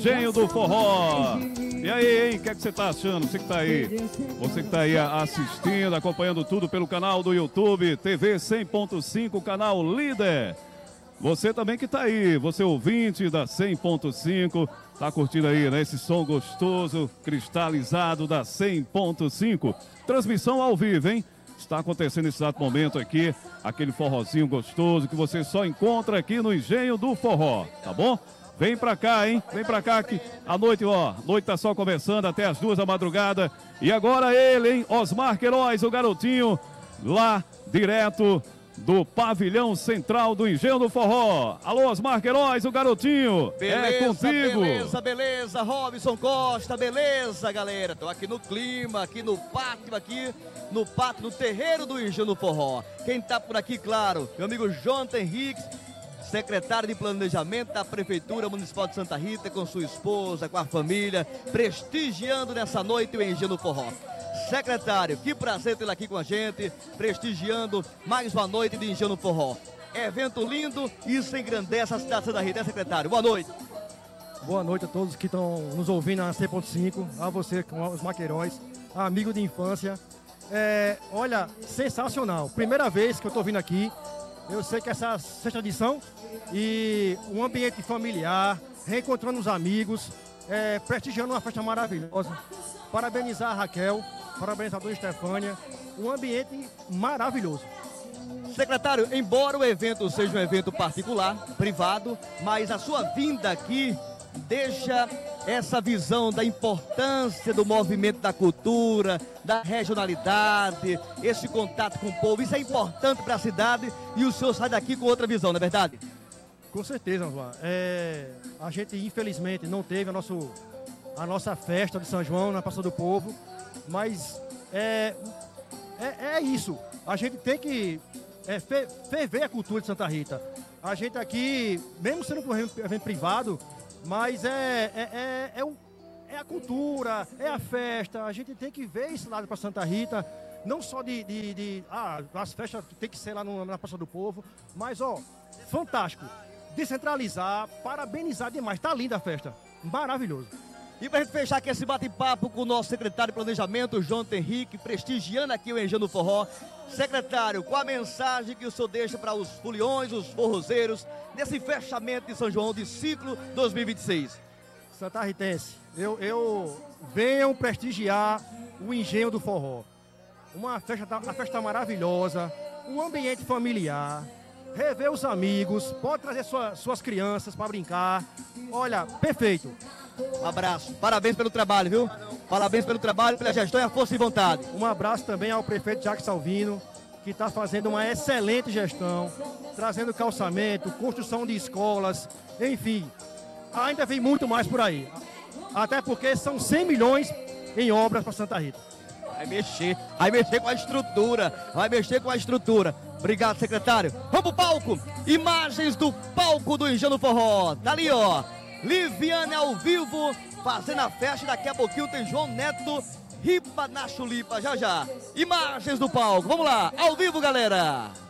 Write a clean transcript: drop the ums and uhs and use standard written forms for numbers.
Engenho do Forró. E aí, hein? O que é que você tá achando? Você que tá aí. Você que tá aí assistindo, acompanhando tudo pelo canal do YouTube, TV 100.5, canal líder. Você também que tá aí, você ouvinte da 100.5, tá curtindo aí, né? Esse som gostoso, cristalizado da 100.5. Transmissão ao vivo, hein? Está acontecendo nesse exato momento aqui, aquele forrozinho gostoso que você só encontra aqui no Engenho do Forró, tá bom? Vem pra cá, hein? Vem pra cá que a noite, ó, a noite tá só começando até as 2 da madrugada. E agora ele, hein? Osmar Queiroz, o garotinho, lá direto do pavilhão central do Engenho do Forró. Alô, Osmar Queiroz, o garotinho. Beleza, é contigo. beleza, Robson Costa, beleza, galera. Tô aqui no clima, aqui no pátio, no terreiro do Engenho do Forró. Quem tá por aqui, claro, meu amigo Jonathan Henriques, secretário de Planejamento da Prefeitura Municipal de Santa Rita, com sua esposa, com a família, prestigiando nessa noite o Engenho do Forró. Secretário, que prazer tê-lo aqui com a gente, prestigiando mais uma noite de Engenho do Forró. Evento lindo, isso engrandece a cidade de Santa Rita, né, secretário? Boa noite. Boa noite a todos que estão nos ouvindo na 100.5, a você, os Maqueiróis, amigo de infância. Olha, sensacional. Primeira vez que eu estou vindo aqui, eu sei que essa sexta edição e um ambiente familiar, reencontrando os amigos, prestigiando uma festa maravilhosa. Parabenizar a Raquel, parabenizar a dona Estefânia, um ambiente maravilhoso. Secretário, embora o evento seja um evento particular, privado, mas a sua vinda aqui deixa essa visão da importância do movimento da cultura, da regionalidade, esse contato com o povo, isso é importante para a cidade e o senhor sai daqui com outra visão, não é verdade? Com certeza, João. A gente, infelizmente, não teve a nossa festa de São João na Praça do Povo, mas é isso. A gente tem que ferver a cultura de Santa Rita. A gente aqui, mesmo sendo um evento privado, mas é a cultura, é a festa. A gente tem que ver esse lado para Santa Rita, não só as festas tem que ser lá na Praça do Povo, mas, fantástico. Descentralizar, parabenizar demais. Tá linda a festa, maravilhoso. E para a gente fechar aqui esse bate-papo com o nosso secretário de Planejamento, Jonathan Henrique, prestigiando aqui o Engenho do Forró. Secretário, qual a mensagem que o senhor deixa para os foliões, os forrozeiros, nesse fechamento de São João de ciclo 2026? Santa Ritense, venham prestigiar o Engenho do Forró. Uma festa maravilhosa, um ambiente familiar, rever os amigos, pode trazer suas crianças para brincar. Olha, perfeito. Um abraço, parabéns pelo trabalho, viu? Parabéns pelo trabalho, pela gestão e a força e vontade. Um abraço também ao prefeito Jacques Salvino, que está fazendo uma excelente gestão, trazendo calçamento, construção de escolas, enfim, ainda vem muito mais por aí. Até porque são 100 milhões em obras para Santa Rita. Vai mexer com a estrutura, Obrigado, secretário. Vamos pro palco. Imagens do palco do Engenho do Forró. Tá ali, ó. Liviane ao vivo, fazendo a festa. Daqui a pouquinho tem João Neto, Ripa na Chulipa, já. Imagens do palco. Vamos lá, ao vivo, galera.